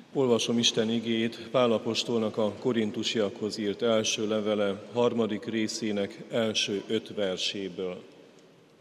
Olvasom Isten igéjét Pál apostolnak a korintusiakhoz írt első levele 3. részének első 5 verséből.